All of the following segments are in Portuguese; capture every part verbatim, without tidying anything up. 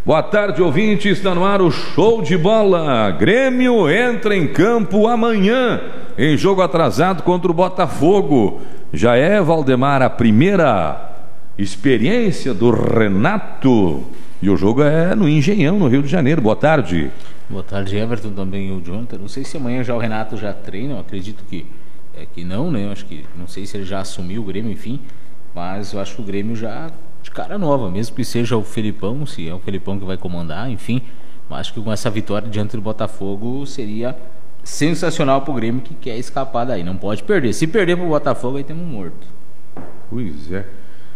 Boa tarde, ouvinte, está no ar o Show de Bola. Grêmio entra em campo amanhã, em jogo atrasado contra o Botafogo. Já é, Valdemar, a primeira experiência do Renato. E o jogo é no Engenhão, no Rio de Janeiro. Boa tarde. Boa tarde, Everton, também o Jonathan. Não sei se amanhã já o Renato já treina, eu acredito que, é, que não, né? Eu acho que, não sei se ele já assumiu o Grêmio, enfim. Mas eu acho que o Grêmio já de cara nova, mesmo que seja o Felipão, se é o Felipão que vai comandar, enfim. Mas acho que com essa vitória diante do Botafogo seria sensacional pro Grêmio, que quer escapar daí. Não pode perder. Se perder pro Botafogo, aí temos um morto. Pois é.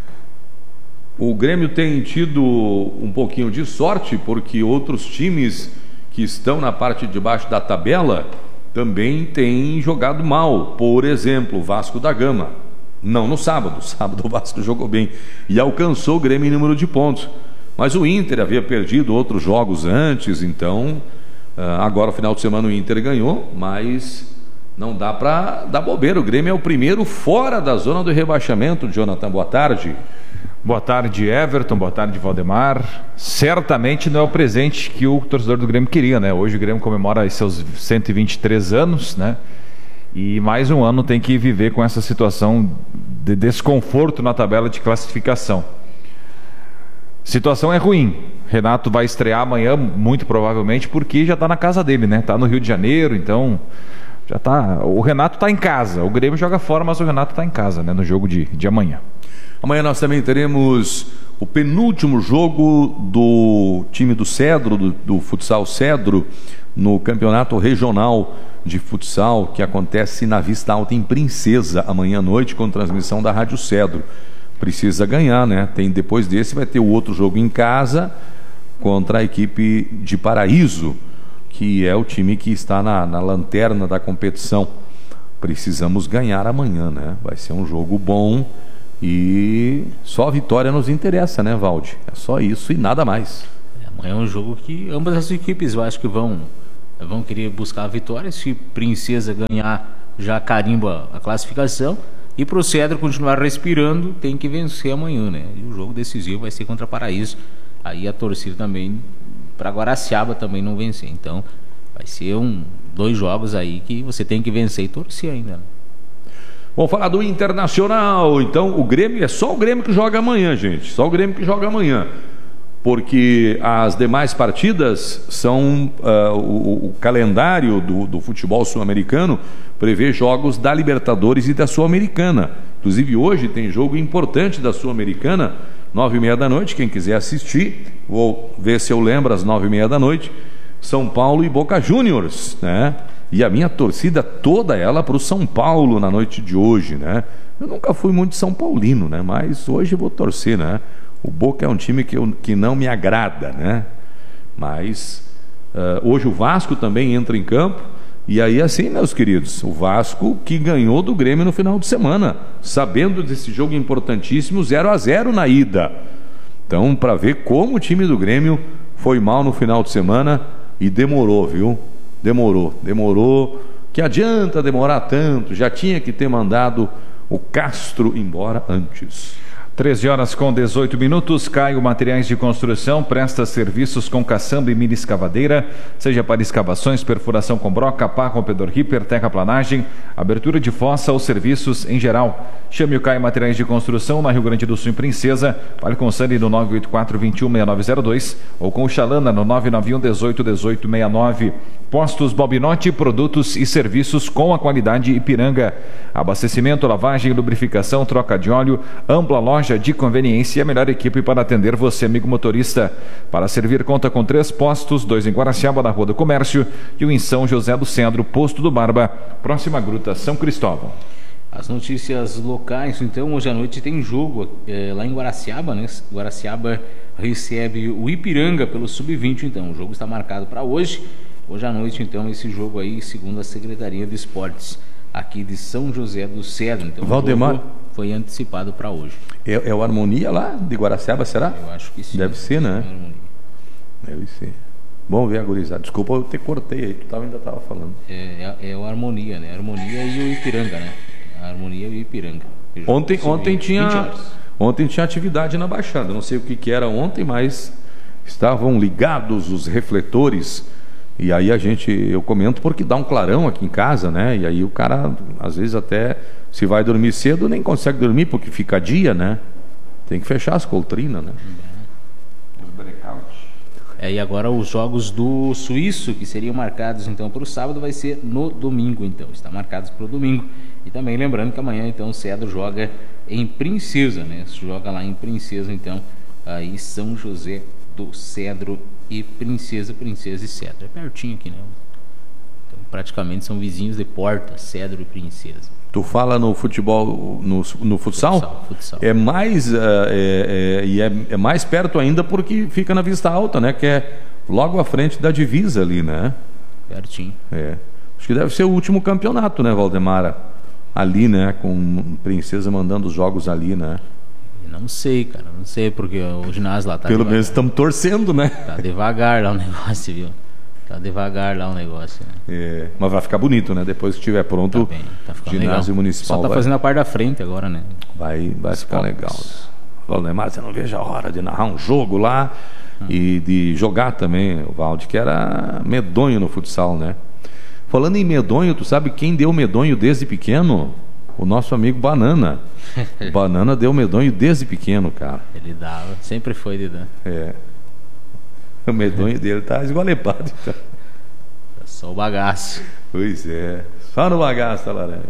O Grêmio tem tido um pouquinho de sorte, porque outros times que estão na parte de baixo da tabela também têm jogado mal. Por exemplo, o Vasco da Gama. Não no sábado, sábado o Vasco jogou bem e alcançou o Grêmio em número de pontos. Mas o Inter havia perdido outros jogos antes, então agora no final de semana o Inter ganhou, mas não dá para dar bobeira. O Grêmio é o primeiro fora da zona do rebaixamento. Jonathan, boa tarde. Boa tarde, Everton, boa tarde, Valdemar. Certamente não é o presente que o torcedor do Grêmio queria, né? Hoje o Grêmio comemora seus cento e vinte e três anos, né? E mais um ano tem que viver com essa situação de desconforto na tabela de classificação. Situação é ruim. Renato vai estrear amanhã, muito provavelmente, porque já está na casa dele, né? Está no Rio de Janeiro, então já tá. O Renato está em casa. O Grêmio joga fora, mas o Renato está em casa, né? No jogo de, de amanhã. Amanhã nós também teremos o penúltimo jogo do time do Cedro, do, do futsal Cedro, no campeonato regional de futsal, que acontece na Vista Alta em Princesa, amanhã à noite, com transmissão da Rádio Cedro. Precisa ganhar, né? Tem, depois desse vai ter o outro jogo em casa contra a equipe de Paraíso, que é o time que está na, na lanterna da competição. Precisamos ganhar amanhã, né? Vai ser um jogo bom e só a vitória nos interessa, né, Valde? É só isso e nada mais. É, amanhã é um jogo que ambas as equipes eu acho que vão vão querer buscar a vitória. Se Princesa ganhar, já carimba a classificação, e para o Cedro continuar respirando, tem que vencer amanhã, né? E o jogo decisivo vai ser contra Paraíso. Aí a torcida também para Guaraciaba também não vencer. Então vai ser um dois jogos aí que você tem que vencer e torcer ainda, né? Vamos falar do Internacional. Então o Grêmio, é só o Grêmio que joga amanhã, gente. Só o Grêmio que joga amanhã, porque as demais partidas são uh, o, o calendário do, do futebol sul-americano prevê jogos da Libertadores e da Sul-Americana. Inclusive hoje tem jogo importante da Sul-Americana, nove e meia da noite. Quem quiser assistir, vou ver se eu lembro, às nove e meia da noite, São Paulo e Boca Juniors, né? E a minha torcida toda ela para o São Paulo na noite de hoje, né? Eu nunca fui muito São Paulino, né? Mas hoje eu vou torcer, né? O Boca é um time que, eu, que não me agrada, né? Mas uh, hoje o Vasco também entra em campo. E aí assim, meus queridos, o Vasco que ganhou do Grêmio no final de semana, sabendo desse jogo importantíssimo, zero a zero na ida. Então, para ver como o time do Grêmio foi mal no final de semana e demorou, viu? Demorou, demorou. Que adianta demorar tanto? Já tinha que ter mandado o Castro embora antes. treze horas com dezoito minutos. Caio Materiais de Construção presta serviços com caçamba e mini escavadeira, seja para escavações, perfuração com broca, pá, rompedor ripper, terraplanagem, abertura de fossa ou serviços em geral. Chame o Caio Materiais de Construção na Rio Grande do Sul, em Princesa. Fale com o Sani no nove oito quatro, dois um, seis nove zero dois ou com o Xalana no nove nove um, um oito, um oito seis nove. Postos Bobinotti, produtos e serviços com a qualidade Ipiranga. Abastecimento, lavagem, lubrificação, troca de óleo, ampla loja de conveniência e a melhor equipe para atender você, amigo motorista. Para servir, conta com três postos, dois em Guaraciaba, na Rua do Comércio, e um em São José do Cedro, Posto do Barba, próxima Gruta São Cristóvão. As notícias locais, então, hoje à noite tem jogo é, lá em Guaraciaba, né? Guaraciaba recebe o Ipiranga pelo sub vinte, então. O jogo está marcado para hoje. Hoje à noite, então, esse jogo aí, segundo a Secretaria de Esportes aqui de São José do Cedro. Então, Valdemar, o jogo foi antecipado para hoje. É, é o Harmonia lá de Guaraciaba, será? Eu acho que sim. Deve ser, né? É Deve ser. Bom ver a gurizada. Desculpa eu te cortei aí, tu tava, ainda estava falando. É, é, é o Harmonia, né? Harmonia e o Ipiranga, né? A Harmonia e o Ipiranga. Ontem, ontem, tinha, ontem tinha atividade na Baixada. Não sei o que, que era ontem, mas estavam ligados os refletores. E aí a gente, eu comento porque dá um clarão aqui em casa, né? E aí o cara, às vezes até, se vai dormir cedo, nem consegue dormir porque fica dia, né? Tem que fechar as coltrinas, né? É, e agora os jogos do Suíço, que seriam marcados então para o sábado, vai ser no domingo, então. Está marcados para o domingo. E também lembrando que amanhã, então, o Cedro joga em Princesa, né? Joga lá em Princesa, então, aí São José do Cedro e Princesa, Princesa e Cedro. É pertinho aqui, né? Então, praticamente são vizinhos de porta, Cedro e Princesa. Tu fala no futebol, no, no futsal? Futsal, futsal. É mais, uh, é, é, e é, é mais perto ainda porque fica na Vista Alta, né? Que é logo à frente da divisa ali, né? Pertinho. É. Acho que deve ser o último campeonato, né, Valdemara? Ali, né? Com Princesa mandando os jogos ali, né? Não sei, cara. Não sei, porque o ginásio lá tá Pelo devagar. menos estamos torcendo, né? Tá devagar lá o negócio, viu? Tá devagar lá o negócio, né? É, mas vai ficar bonito, né? Depois que estiver pronto, Tá bem, tá ficando ginásio legal. municipal Só tá vai, fazendo a parte da frente agora, né? vai, vai Os ficar focos. legal. Valdemar, você não veja a hora de narrar um jogo lá hum. e de jogar também, o Valde, que era medonho no futsal, né? Falando em medonho, tu sabe quem deu medonho desde pequeno? O nosso amigo Banana. O Banana deu medonho desde pequeno, cara. Ele dava, sempre foi de dar. É. O medonho dele tá esgolepado, então. É só o bagaço. Pois é. Só no bagaço tá laranja.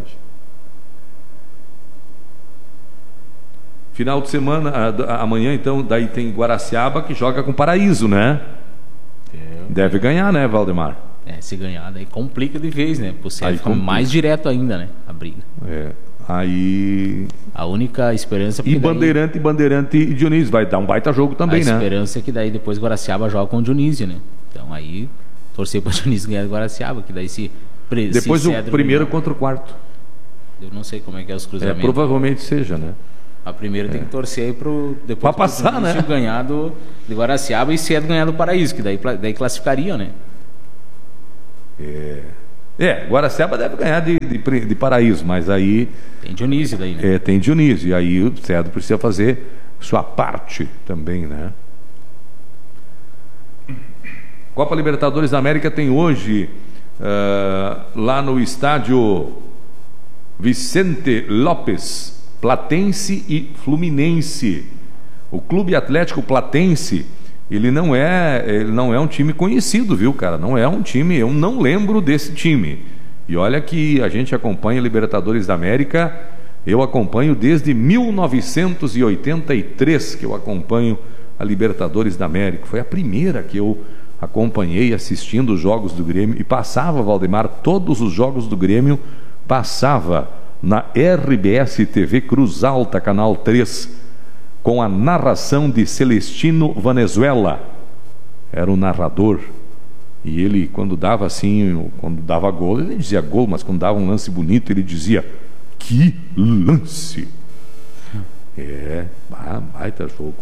Final de semana, a- amanhã então, daí tem Guaraciaba que joga com Paraíso, né? Deve ganhar, né, Valdemar? É, se ganhar, daí complica de vez, né? Pro Aí Cedro fica complica. mais direto ainda, né? A briga. É. Aí. A única esperança... E porque daí- Bandeirante, Bandeirante e Dionísio. Vai dar um baita jogo também, a né? esperança é que daí depois Guaraciaba joga com o Dionísio, né? Então aí, torcer para o Dionísio ganhar do Guaraciaba, que daí se... pre- Depois se o Cedro primeiro ganhar- contra o quarto. Eu não sei como é que é os É, cruzamentos. provavelmente seja, né? A primeira tem que torcer aí pro... Depois Pra pro passar, Dionísio né? ganhar do, de Guaraciaba e Cedro ganhar do Paraíso, que daí, daí classificaria, né? É, Guaraciaba deve ganhar de, de, de Paraíso, mas aí Tem Dionísio daí, né? é, tem Dionísio. E aí o Cedro precisa fazer sua parte também, né? Copa Libertadores da América tem hoje ah, lá no estádio Vicente Lopes, Platense e Fluminense. O Clube Atlético Platense, ele não é, ele não é um time conhecido, viu, cara? Não é um time, eu não lembro desse time. E olha que a gente acompanha Libertadores da América, eu acompanho desde mil novecentos e oitenta e três que eu acompanho a Libertadores da América. Foi a primeira que eu acompanhei assistindo os jogos do Grêmio e passava, Valdemar, todos os jogos do Grêmio passava na R B S T V Cruz Alta, canal três, com a narração de Celestino Vanezuela. Era o narrador. E ele, quando dava assim, quando dava gol, ele dizia gol, mas quando dava um lance bonito, ele dizia: que lance! É, baita jogo.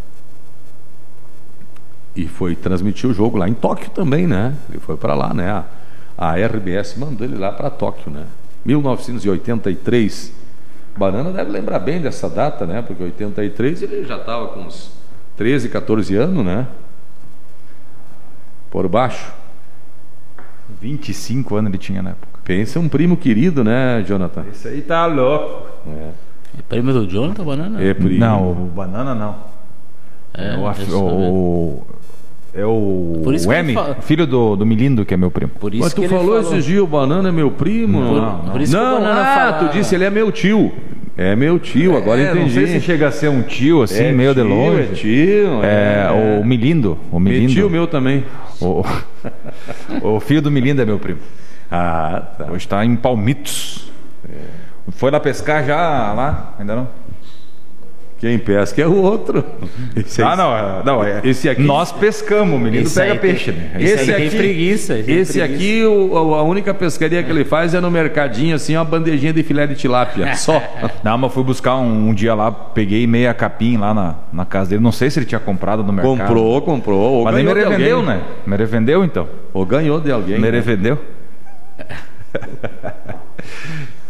E foi transmitir o jogo lá em Tóquio também, né? Ele foi para lá, né? A, a R B S mandou ele lá para Tóquio, né? mil novecentos e oitenta e três. Banana deve lembrar bem dessa data, né? Porque em oitenta e três ele já estava com uns treze, catorze anos, né? Por baixo. vinte e cinco anos ele tinha na época. Pensa um primo querido, né, Jonathan? Esse aí tá louco. É, É prêmio do Jonathan, Banana? é primo. Não, o Banana não. É, É o, af- isso, o, é o, Por isso o que M, eu falo. filho do, do Milindo, que é meu primo. Por isso Mas que tu ele falou esses dias, o Banana é meu primo? Por- não, por isso que o não. Banana Ah, falava. tu disse ele é meu tio. É meu tio, agora É, entendi. não sei se chega a ser um tio assim, É meio de tio, longe. É tio, É, o Milindo. O Meu Milindo. tio meu também. O, o filho do Milindo é meu primo. Ah, tá. Hoje está em Palmitos. Foi lá pescar já lá? Ainda não? Quem pesca é o outro. Esse aí- Ah, não, é- não é. Esse aqui- Nós pescamos, o Milindo Esse pega aí peixe, tem- né? Esse, Esse aí tem aqui- preguiça. tem Esse preguiça. aqui, o- a única pescaria que ele faz é no mercadinho, assim, uma bandejinha de filé de tilápia. Só. Não, mas fui buscar um, um dia lá, peguei meia capim lá na, na casa dele. Não sei se ele tinha comprado no mercado. Comprou, comprou. Ou Mas nem ganhou de merevendeu, alguém. né? Merevendeu, então. Ou ganhou de alguém. né? Merevendeu.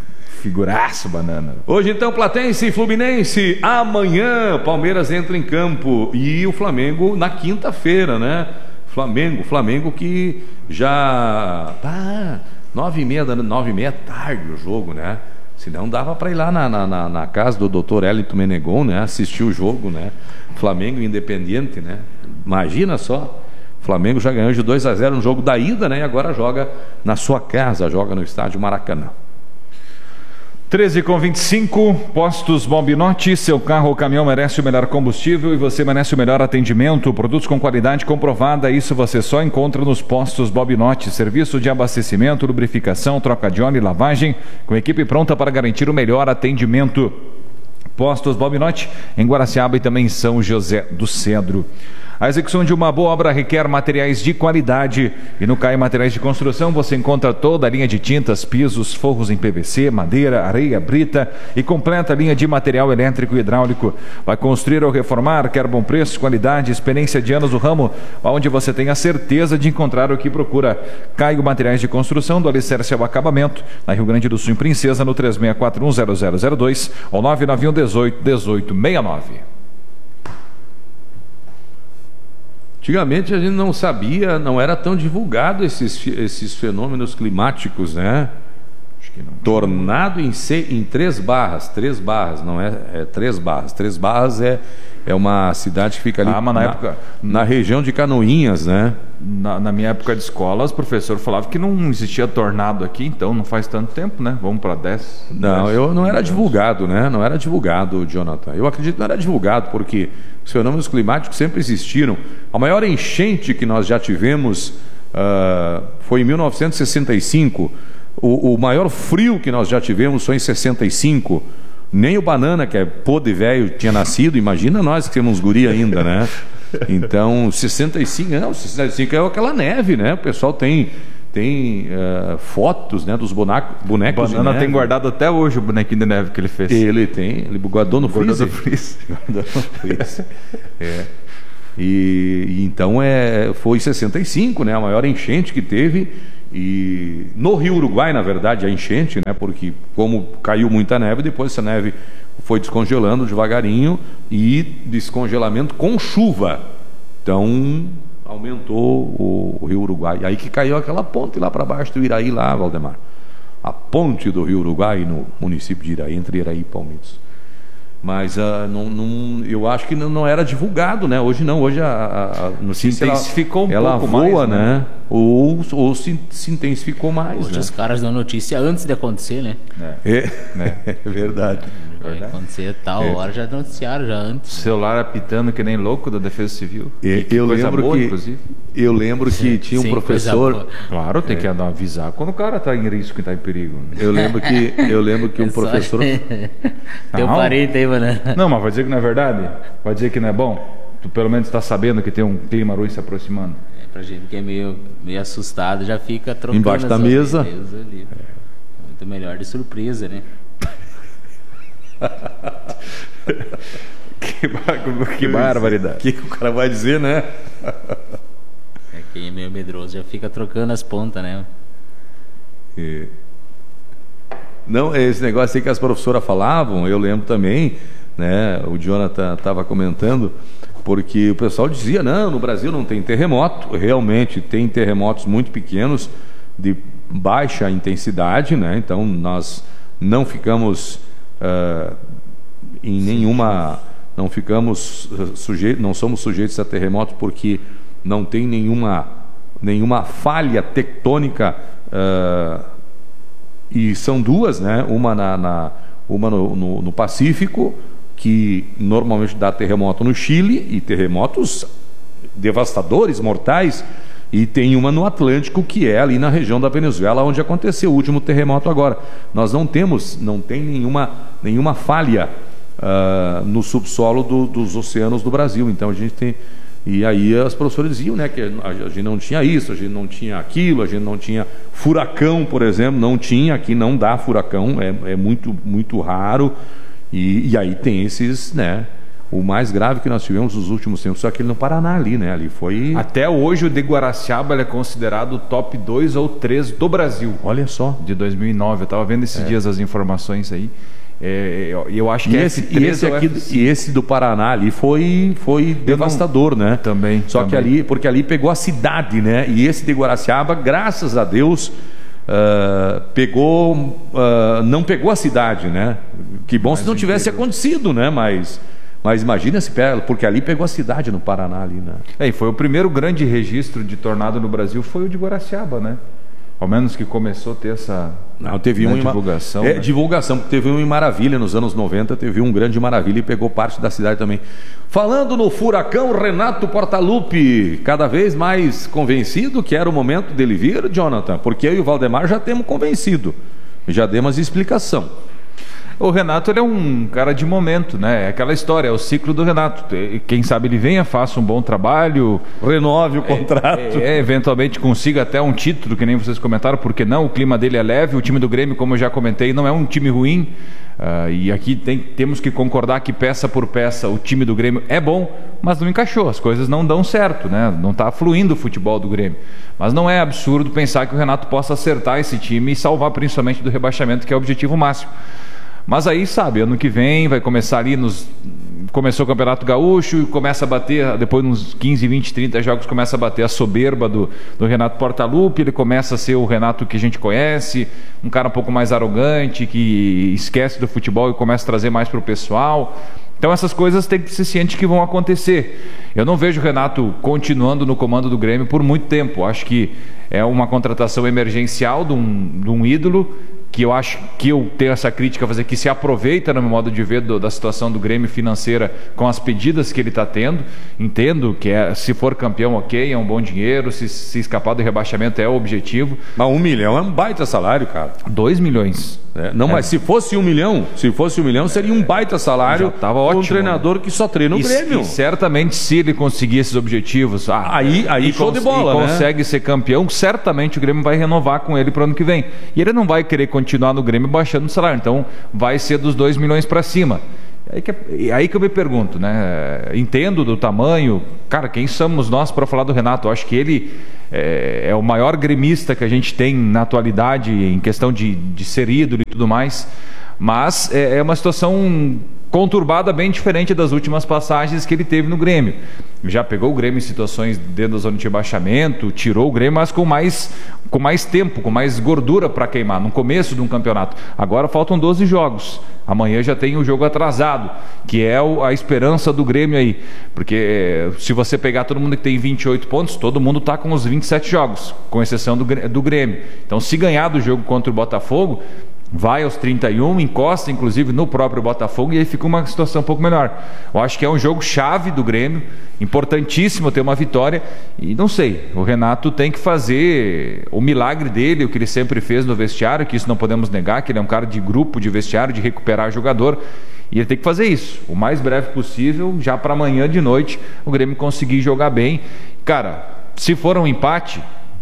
Figuraço, Banana. Hoje então, Platense e Fluminense. Amanhã, Palmeiras entra em campo. E o Flamengo na quinta-feira, né? Flamengo, Flamengo que já... Tá, nove e meia, nove e meia tarde o jogo, né? Senão dava para ir lá na, na, na casa do doutor Elito Menegon, né? Assistir o jogo, né? Flamengo Independiente, né? Imagina só. Flamengo já ganhou de dois a zero no jogo da ida, né? E agora joga na sua casa, joga no estádio Maracanã. treze com vinte e cinco, Postos Bobinotti, seu carro ou caminhão merece o melhor combustível e você merece o melhor atendimento, produtos com qualidade comprovada, isso você só encontra nos Postos Bobinotti, serviço de abastecimento, lubrificação, troca de óleo e lavagem, com equipe pronta para garantir o melhor atendimento. Postos Bobinotti, em Guaraciaba e também em São José do Cedro. A execução de uma boa obra requer materiais de qualidade e no C A I Materiais de Construção você encontra toda a linha de tintas, pisos, forros em P V C, madeira, areia, brita e completa a linha de material elétrico e hidráulico. Vai construir ou reformar, quer bom preço, qualidade, experiência de anos no ramo, onde você tem a certeza de encontrar o que procura. C A I Materiais de Construção, do alicerce ao acabamento, na Rio Grande do Sul, em Princesa, no três seis quatro um zero zero zero dois ou nove nove um dezoito dezoito sessenta e nove. Antigamente a gente não sabia, não era tão divulgado esses, esses fenômenos climáticos, né? Acho que não. Tornado em, C, em Três Barras, Três Barras, não é, é Três Barras. Três Barras é, é uma cidade que fica ali ah, mas na, na, época, na região de Canoinhas, né? Na, na minha época de escola, os professores falavam que não existia tornado aqui, então não faz tanto tempo, né? Vamos para dez. Não, dez, eu não era divulgado, né? Não era divulgado, Jonathan. Eu acredito que não era divulgado porque os fenômenos climáticos sempre existiram. A maior enchente que nós já tivemos uh, foi em mil novecentos e sessenta e cinco. O, o maior frio que nós já tivemos foi em sessenta e cinco. Nem o Banana, que é podre velho, tinha nascido. Imagina nós que temos guri ainda, né? Então, sessenta e cinco, não, sessenta e cinco é aquela neve, né? O pessoal tem, tem uh, fotos, né, dos boneco, bonecos Banana de neve. Tem guardado até hoje o bonequinho de neve que ele fez. Ele tem, ele guardou no guardou freezer. No freezer. Guardou no freezer. É. E, e então é, foi sessenta e cinco, né? A maior enchente que teve. E no Rio Uruguai, na verdade, a enchente, né? Porque como caiu muita neve, depois essa neve foi descongelando devagarinho e descongelamento com chuva. Então aumentou o, o Rio Uruguai. Aí que caiu aquela ponte lá para baixo do Iraí, lá, Valdemar. A ponte do Rio Uruguai no município de Iraí, entre Iraí e Palmitos. Mas uh, não, não, eu acho que não, não era divulgado, né? Hoje não, hoje a, a, a notícia se intensificou um ela pouco voa, mais, né? né? Ou, ou se, se intensificou mais. Hoje né? os caras dão notícia antes de acontecer, né? É, é, é. é verdade. Vai acontecer tal é. hora, já noticiaram, já antes. O celular apitando que nem louco da Defesa Civil. É, que eu coisa lembro boa, que inclusive. Eu lembro que tinha um Sim, professor. Claro, tem é. que avisar quando o cara está em risco e está em perigo. Eu lembro que eu lembro que um é professor. Teu parente aí, mano. Não, mas vai dizer que não é verdade? Vai dizer que não é bom? Tu pelo menos está sabendo que tem um clima ruim se aproximando. É, pra gente que é meio, meio assustado, já fica trocando embaixo da mesa. Ali. É. Muito melhor de surpresa, né? que, bar... que barbaridade. O que, que o cara vai dizer, né? É, quem é meio medroso já fica trocando as pontas, né? É. Não, esse negócio aí que as professoras falavam, eu lembro também, né? O Jonathan estava comentando, porque o pessoal dizia, não, no Brasil não tem terremoto. Realmente tem terremotos muito pequenos, de baixa intensidade, né? Então nós não ficamos uh, em nenhuma, não ficamos sujeitos, não somos sujeitos a terremotos porque não tem nenhuma, nenhuma falha tectônica, uh, e são duas, né? Uma, na, na, uma no, no, no Pacífico, que normalmente dá terremoto no Chile, e terremotos devastadores, mortais, e tem uma no Atlântico, que é ali na região da Venezuela, onde aconteceu o último terremoto agora. Nós não temos, não tem nenhuma, nenhuma falha uh, no subsolo do, dos oceanos do Brasil. Então a gente tem... E aí as professoras diziam, né, que a gente não tinha isso, a gente não tinha aquilo, a gente não tinha furacão, por exemplo, não tinha, aqui não dá furacão, é, é muito, muito raro. E, e aí tem esses, né, o mais grave que nós tivemos nos últimos tempos, só que ele no Paraná ali, né? Ali foi... Até hoje o de Guaraciaba ele é considerado o top dois ou três do Brasil. Olha só. De dois mil e nove, eu estava vendo esses é. dias as informações aí. É, eu, eu acho que e esse, e esse aqui e esse do Paraná ali foi foi devastador, não, né? Também. Só também. que ali, porque ali pegou a cidade, né? E esse de Guaraciaba, graças a Deus, uh, pegou, uh, não pegou a cidade, né? Que bom Mas se não tivesse inteiro. acontecido, né? Mas Mas imagina se pega, porque ali pegou a cidade no Paraná ali, né? É, e foi o primeiro grande registro de tornado no Brasil, foi o de Guaraciaba, né? Ao menos que começou a ter essa Não, teve né, um divulgação. É, né? divulgação, porque teve um em Maravilha nos anos noventa, teve um grande Maravilha e pegou parte da cidade também. Falando no furacão, Renato Portaluppi, cada vez mais convencido que era o momento dele vir, Jonathan, porque eu e o Valdemar já temos convencido, já demos explicação. O Renato ele é um cara de momento, né? É aquela história, é o ciclo do Renato. Quem sabe ele venha, faça um bom trabalho, renove o contrato, é, é, eventualmente consiga até um título, que nem vocês comentaram, porque não? O clima dele é leve, o time do Grêmio, como eu já comentei, não é um time ruim. Uh, e aqui tem, temos que concordar que peça por peça o time do Grêmio é bom, mas não encaixou, as coisas não dão certo, né? Não está fluindo o futebol do Grêmio. Mas não é absurdo pensar que o Renato possa acertar esse time e salvar principalmente do rebaixamento, que é o objetivo máximo. Mas aí, sabe, ano que vem vai começar ali nos... Começou o Campeonato Gaúcho e começa a bater, depois uns quinze, vinte, trinta jogos, começa a bater a soberba do, do Renato Portaluppi, ele começa a ser o Renato que a gente conhece, um cara um pouco mais arrogante, que esquece do futebol e começa a trazer mais para o pessoal. Então essas coisas tem que ser ciente que vão acontecer. Eu não vejo o Renato continuando no comando do Grêmio por muito tempo. Acho que é uma contratação emergencial de um, de um ídolo, que eu acho que eu tenho essa crítica a fazer, que se aproveita, no meu modo de ver, do, da situação do Grêmio financeira com as pedidas que ele está tendo. Entendo que é, se for campeão, ok, é um bom dinheiro, se, se escapar do rebaixamento é o objetivo. Mas um milhão é um baita salário, cara. Dois milhões. É, não, é. mas se fosse um milhão, se fosse um milhão, seria um baita salário para um treinador que só treina o e, Grêmio. E certamente, se ele conseguir esses objetivos, ah, aí, aí show de bola, e né? consegue ser campeão, certamente o Grêmio vai renovar com ele para o ano que vem. E ele não vai querer continuar no Grêmio baixando o salário, então vai ser dos dois milhões para cima. Aí que, aí que eu me pergunto, né? Entendo do tamanho, cara, quem somos nós para falar do Renato? Eu acho que ele é, é o maior gremista que a gente tem na atualidade em questão de, de ser ídolo e tudo mais, mas é, é uma situação conturbada, bem diferente das últimas passagens que ele teve no Grêmio. Já pegou o Grêmio em situações dentro da zona de rebaixamento, tirou o Grêmio, mas com mais, com mais tempo, com mais gordura para queimar, no começo de um campeonato. Agora faltam doze jogos. Amanhã já tem o jogo atrasado, que é o, a esperança do Grêmio aí. Porque se você pegar todo mundo que tem vinte e oito pontos, todo mundo está com os vinte e sete jogos, com exceção do, do Grêmio. Então, se ganhar do jogo contra o Botafogo, vai aos trinta e um, encosta inclusive no próprio Botafogo e aí fica uma situação um pouco melhor. Eu acho que é um jogo chave do Grêmio, importantíssimo ter uma vitória e não sei, o Renato tem que fazer o milagre dele, o que ele sempre fez no vestiário, que isso não podemos negar, que ele é um cara de grupo, de vestiário, de recuperar jogador, e ele tem que fazer isso o mais breve possível, já para amanhã de noite o Grêmio conseguir jogar bem. Cara, se for um empate,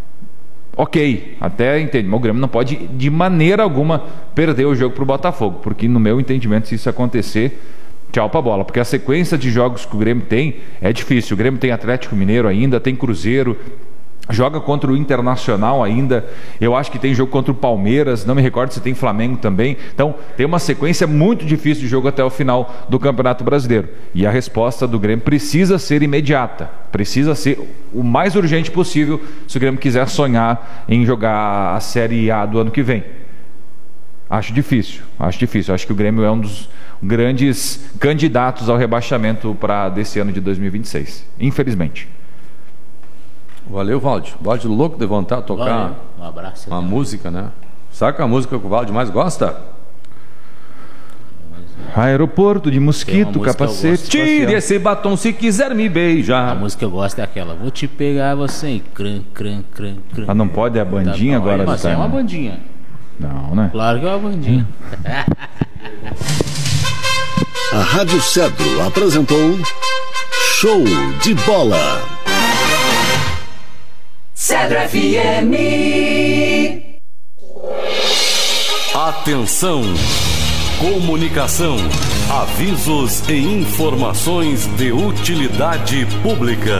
ok, até entendo, mas o Grêmio não pode de maneira alguma perder o jogo para o Botafogo, porque no meu entendimento, se isso acontecer, tchau pra bola, porque a sequência de jogos que o Grêmio tem é difícil. O Grêmio tem Atlético Mineiro ainda, tem Cruzeiro, joga contra o Internacional ainda, eu acho que tem jogo contra o Palmeiras, não me recordo se tem Flamengo também. Então tem uma sequência muito difícil de jogo até o final do Campeonato Brasileiro, e a resposta do Grêmio precisa ser imediata, precisa ser o mais urgente possível se o Grêmio quiser sonhar em jogar a Série A do ano que vem. Acho difícil, acho difícil, acho que o Grêmio é um dos grandes candidatos ao rebaixamento para desse ano de dois mil e vinte e seis, infelizmente. Valeu, Valde. Valde louco de vontade de tocar. Valeu. Um abraço. Uma música, né? Sabe a música que o Valde mais gosta? Aeroporto de mosquito, capacete. Tire esse batom se quiser me beijar. A música que eu gosto é aquela. Vou te pegar você e crã, crã, crã, crã. Ah, não pode, é a bandinha tá, agora? Mas é uma bandinha. Não, né? Claro que é uma bandinha. A Rádio Cedro apresentou Show de Bola. Cedro F M. Atenção! Comunicação, avisos e informações de utilidade pública.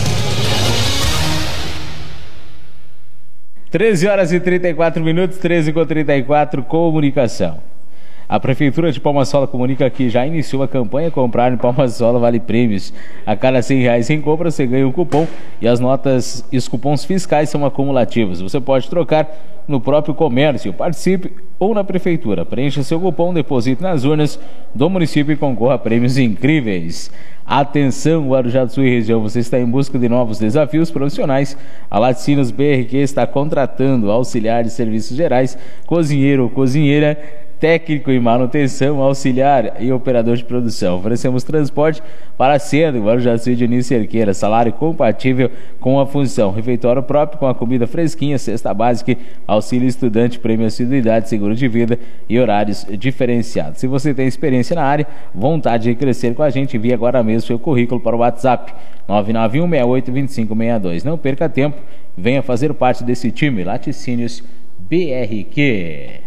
treze horas e trinta e quatro minutos, treze com trinta e quatro, comunicação. A Prefeitura de Palma Sola comunica que já iniciou a campanha Comprar em Palma Sola Vale Prêmios. A cada cem reais em compra você ganha um cupom e as notas e os cupons fiscais são acumulativos. Você pode trocar no próprio comércio, participe ou na Prefeitura. Preencha seu cupom, deposite nas urnas do município e concorra a prêmios incríveis. Atenção, Guarujá do Sul e região, você está em busca de novos desafios profissionais. A Laticínios B R Q está contratando auxiliar de serviços gerais, cozinheiro ou cozinheira, técnico em manutenção, auxiliar e operador de produção. Oferecemos transporte para Cedo, Guarujá do Sul e Dionísio Cerqueira, salário compatível com a função, refeitório próprio com a comida fresquinha, cesta básica, auxílio estudante, prêmio assiduidade, seguro de vida e horários diferenciados. Se você tem experiência na área, vontade de crescer com a gente, envie agora mesmo seu currículo para o WhatsApp nove nove um, seis oito, dois cinco seis dois. Não perca tempo, venha fazer parte desse time Laticínios B R Q.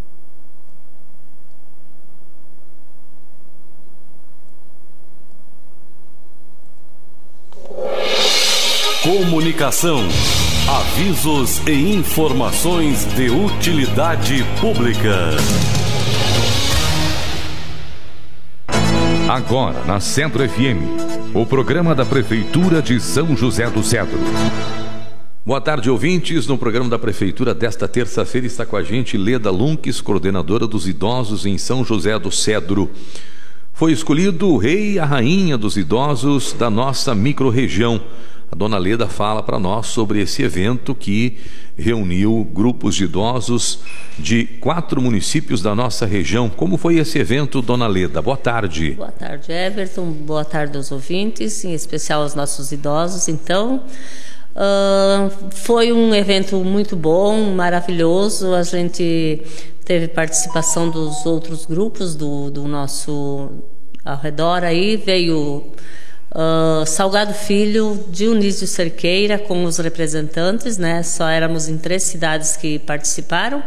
Comunicação, avisos e informações de utilidade pública. Agora na Cedro F M, o programa da Prefeitura de São José do Cedro. Boa tarde, ouvintes. No programa da Prefeitura desta terça-feira está com a gente Leda Lunques, coordenadora dos idosos em São José do Cedro. Foi escolhido o rei e a rainha dos idosos da nossa microrregião. A dona Leda fala para nós sobre esse evento que reuniu grupos de idosos de quatro municípios da nossa região. Como foi esse evento, dona Leda? Boa tarde. Boa tarde, Everton. Boa tarde aos ouvintes, em especial aos nossos idosos. Então, uh, foi um evento muito bom, maravilhoso. A gente teve participação dos outros grupos do, do nosso ao redor aí. Veio... Uh, Salgado Filho, Dionísio Cerqueira com os representantes, né? Só éramos em três cidades que participaram.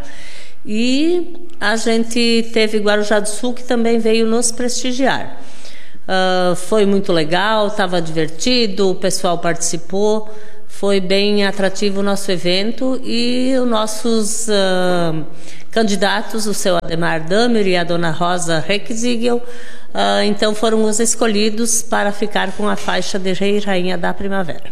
E a gente teve Guarujá do Sul, que também veio nos prestigiar. Uh, foi muito legal, estava divertido, o pessoal participou, foi bem atrativo o nosso evento e os nossos uh, candidatos, o seu Ademar Damer e a dona Rosa Reckzigel, uh, então foram os escolhidos para ficar com a faixa de Rei e Rainha da Primavera.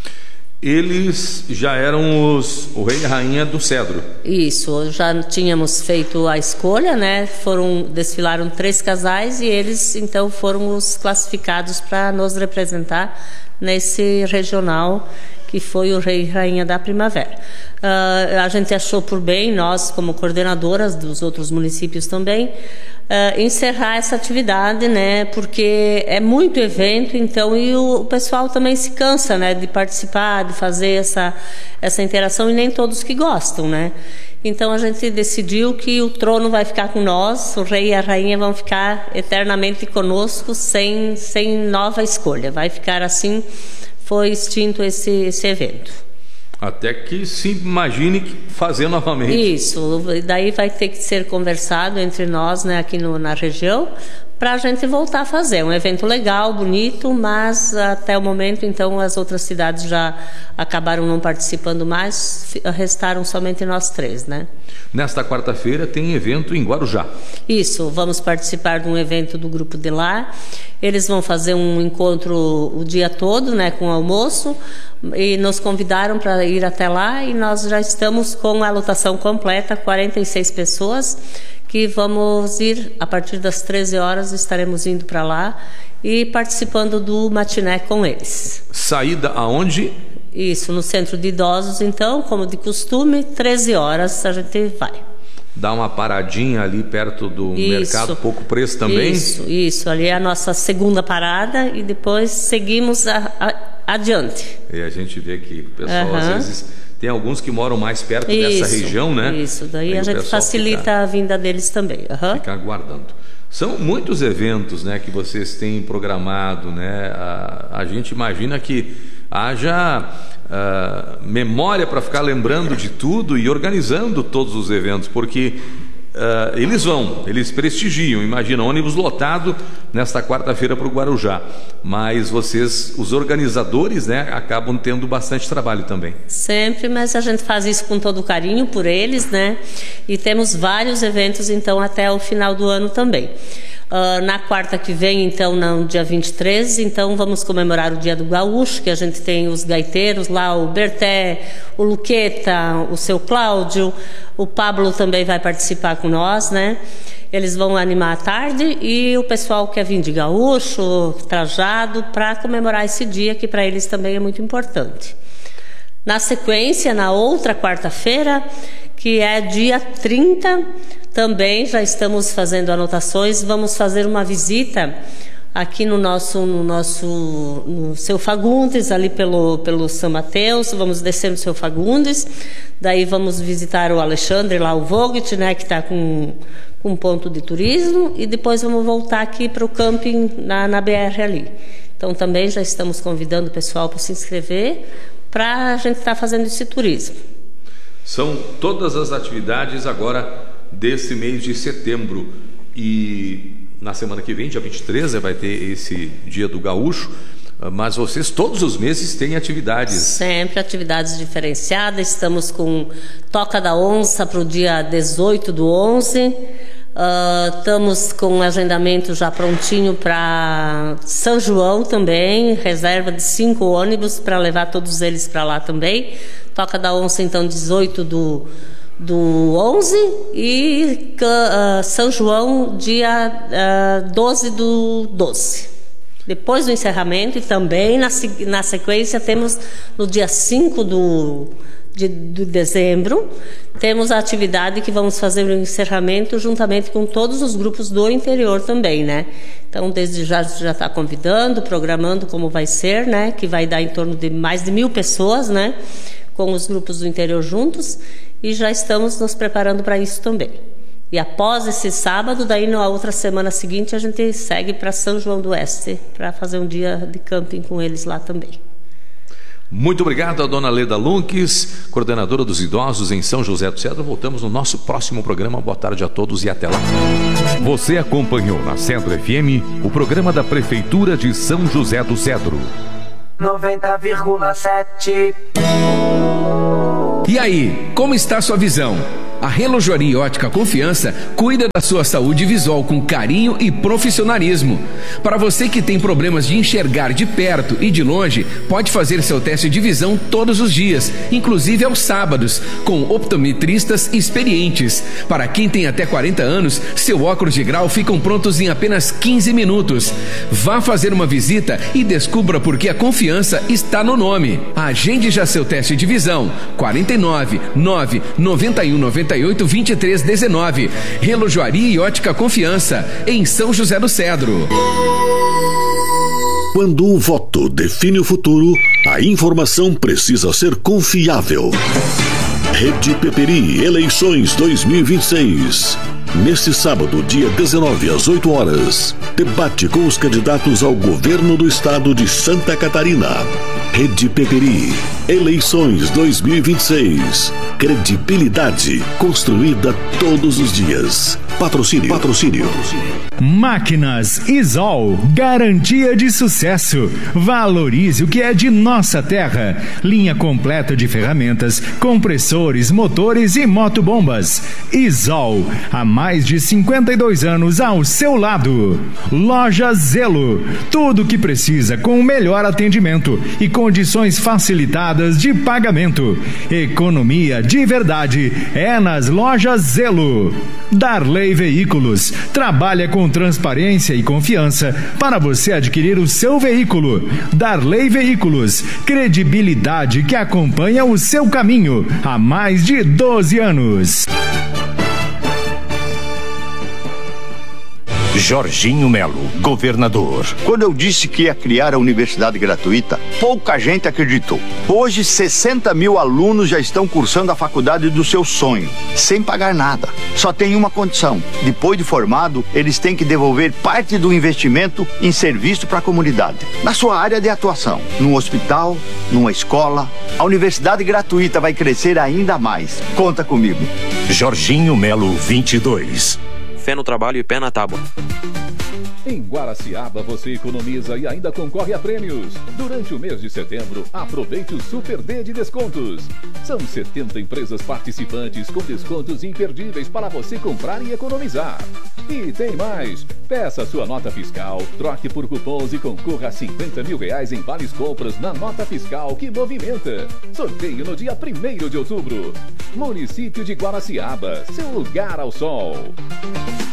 Eles já eram os, o Rei e a Rainha do Cedro. Isso, já tínhamos feito a escolha, né? Foram, desfilaram três casais e eles então foram os classificados para nos representar nesse regional que foi o Rei e Rainha da Primavera. Uh, a gente achou por bem, nós como coordenadoras dos outros municípios também, uh, encerrar essa atividade, né? Porque é muito evento, então, e o, o pessoal também se cansa, né? De participar, de fazer essa, essa interação, e nem todos que gostam, né? Então a gente decidiu que o trono vai ficar com nós, o Rei e a Rainha vão ficar eternamente conosco, sem, sem nova escolha. Vai ficar assim. Foi extinto esse, esse evento. Até que se imagine fazer novamente. Isso, daí vai ter que ser conversado entre nós, né, aqui no, na região, para a gente voltar a fazer. Um evento legal, bonito, mas até o momento, então, as outras cidades já acabaram não participando mais, restaram somente nós três, né? Nesta quarta-feira tem evento em Guarujá. Isso, vamos participar de um evento do Grupo de Lá. Eles vão fazer um encontro o dia todo, né, com almoço, e nos convidaram para ir até lá, e nós já estamos com a lotação completa, quarenta e seis pessoas, que vamos ir, a partir das treze horas, estaremos indo para lá e participando do matiné com eles. Saída aonde? Isso, no Centro de Idosos, então, como de costume, treze horas a gente vai. Dá uma paradinha ali perto do isso, Mercado Pouco Preço também? Isso, isso, ali é a nossa segunda parada e depois seguimos a, a, adiante. E a gente vê que o pessoal, uhum. às vezes, tem alguns que moram mais perto isso, dessa região, né? Isso, daí Aí a gente facilita fica, a vinda deles também. Uhum. Ficar aguardando. São muitos eventos, né, que vocês têm programado, né? A, a gente imagina que haja uh, memória para ficar lembrando de tudo e organizando todos os eventos, porque Uh, eles vão, eles prestigiam, imagina, ônibus lotado nesta quarta-feira para o Guarujá, mas vocês, os organizadores, né, acabam tendo bastante trabalho também. Sempre, mas a gente faz isso com todo carinho por eles, né, e temos vários eventos então até o final do ano também. Uh, na quarta que vem, então, no dia vinte e três, então vamos comemorar o Dia do Gaúcho, que a gente tem os gaiteiros lá, o Berté, o Luqueta, o seu Cláudio, o Pablo também vai participar com nós, né? Eles vão animar a tarde e o pessoal quer vir de gaúcho, trajado, para comemorar esse dia, que para eles também é muito importante. Na sequência, na outra quarta-feira, que é dia trinta, também já estamos fazendo anotações, vamos fazer uma visita aqui no nosso, no nosso no Seu Fagundes, ali pelo, pelo São Mateus, vamos descer no Seu Fagundes, daí vamos visitar o Alexandre, lá o Vogt, né, que está com, com um ponto de turismo, e depois vamos voltar aqui para o camping na, na B R ali. Então também já estamos convidando o pessoal para se inscrever, para a gente estar tá fazendo esse turismo. São todas as atividades agora desse mês de setembro, e na semana que vem, dia vinte e três, vai ter esse Dia do Gaúcho, mas vocês todos os meses têm atividades. Sempre atividades diferenciadas. Estamos com Toca da Onça para o dia dezoito do onze, uh, estamos com um agendamento já prontinho para São João também, reserva de cinco ônibus para levar todos eles para lá também. Toca da Onça, então, dezoito do do onze, e uh, São João dia uh, doze do doze. Depois do encerramento, e também na, na sequência temos no dia cinco do, de, de dezembro, temos a atividade que vamos fazer o encerramento juntamente com todos os grupos do interior também, né? Então, desde já já está convidando, programando como vai ser, né? Que vai dar em torno de mais de mil pessoas, né? Com os grupos do interior juntos, e já estamos nos preparando para isso também. E após esse sábado, daí na outra semana seguinte, a gente segue para São João do Oeste, para fazer um dia de camping com eles lá também. Muito obrigado a dona Leda Lunques, coordenadora dos idosos em São José do Cedro. Voltamos no nosso próximo programa. Boa tarde a todos e até lá. Você acompanhou na Cedro F M o programa da Prefeitura de São José do Cedro. noventa vírgula sete. E aí, como está a sua visão? A Relojoaria Ótica Confiança cuida da sua saúde visual com carinho e profissionalismo. Para você que tem problemas de enxergar de perto e de longe, pode fazer seu teste de visão todos os dias, inclusive aos sábados, com optometristas experientes. Para quem tem até quarenta anos, seu óculos de grau ficam prontos em apenas quinze minutos. Vá fazer uma visita e descubra por que a confiança está no nome. Agende já seu teste de visão. quarenta e nove, nove, noventa e um, noventa e oito, vinte e três, dezenove. Relojoaria e Ótica Confiança, em São José do Cedro. Quando o voto define o futuro, a informação precisa ser confiável. Rede Peperi Eleições dois mil e vinte e seis. Neste sábado, dia dezenove, às oito horas, debate com os candidatos ao governo do estado de Santa Catarina. Rede Peperi Eleições dois mil e vinte e seis. Credibilidade construída todos os dias. Patrocínio. Patrocínio. Máquinas Isol, garantia de sucesso. Valorize o que é de nossa terra. Linha completa de ferramentas, compressores, motores e motobombas. Isol, há mais de cinquenta e dois anos ao seu lado. Loja Zelo, tudo o que precisa com o melhor atendimento e condições facilitadas de pagamento. Economia de verdade é nas Lojas Zelo. Darley Veículos trabalha com transparência e confiança para você adquirir o seu veículo. Darley Veículos, credibilidade que acompanha o seu caminho há mais de doze anos. Jorginho Melo, governador. Quando eu disse que ia criar a universidade gratuita, pouca gente acreditou. Hoje, sessenta mil alunos já estão cursando a faculdade do seu sonho, sem pagar nada. Só tem uma condição: depois de formado, eles têm que devolver parte do investimento em serviço para a comunidade, na sua área de atuação, num hospital, numa escola. A universidade gratuita vai crescer ainda mais. Conta comigo. Jorginho Melo, vinte e dois. Fé no trabalho e pé na tábua. Em Guaraciaba você economiza e ainda concorre a prêmios. Durante o mês de setembro, aproveite o Super D de descontos. São setenta empresas participantes com descontos imperdíveis para você comprar e economizar. E tem mais! Peça sua nota fiscal, troque por cupons e concorra a cinquenta mil reais em várias compras na nota fiscal que movimenta. Sorteio no dia primeiro de outubro. Município de Guaraciaba, seu lugar ao sol.